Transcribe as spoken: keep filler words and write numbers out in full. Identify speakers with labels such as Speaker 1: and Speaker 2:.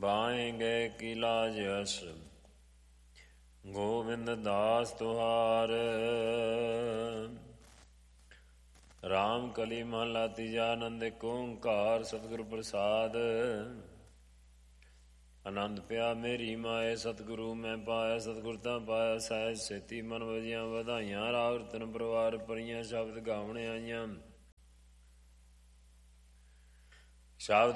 Speaker 1: Bye ਗਏ ਕੀ ਲਾਜ ਅਸ ਗੋਬਿੰਦ ਦਾਸ ਤੁਹਾਰ। ਰਾਮ ਕਲੀ ਮਹਲਾ ਤੀਜਾ। ਆਨੰਦ ਏਕ ਓੰਕਾਰ ਸਤਿਗੁਰ ਪ੍ਰਸਾਦ। ਆਨੰਦ ਪਿਆ ਮੇਰੀ ਮਾਏ ਸਤਿਗੁਰੂ ਮੈਂ ਪਾਇਆ। ਸਤਿਗੁਰ ਤਾਂ ਪਾਇਆ ਸਹਿਜ ਸੇਤੀ ਮਨ ਵਜੀਆਂ ਵਧਾਈਆਂ। ਰਾਵ ਰਤਨ ਪਰਿਵਾਰ ਭਰੀਆਂ ਸ਼ਬਦ ਗਾਵਣ ਆਈਆਂ। ਸ਼ਬਦ